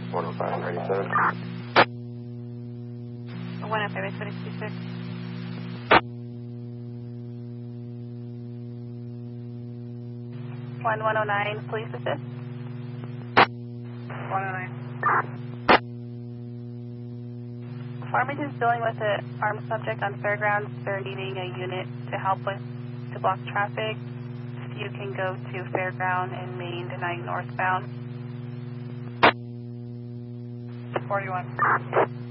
10597. 105-826. 1109, police assist. 109. Farmington is dealing with an armed subject on Fairgrounds. They're needing a unit to help with to block traffic. If you can go to Fairground and Main tonight northbound. 41.